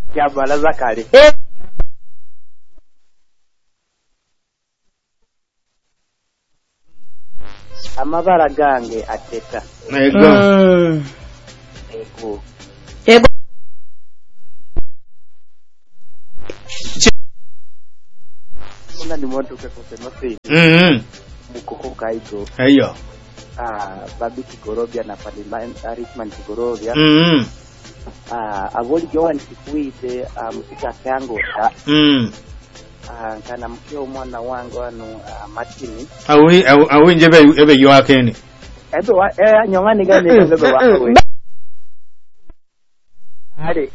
ya balaza kale amabara gange ateta ego kuna ni moto kwa kusema sisi mkoko kaigo ayo babi Kigorovya na Arisman Kigorovya avoli joan sikuite msika kango kana mkio mwana wangu anu Martini awi njebe yoakeni ebe nyongani gani ebe wako hadi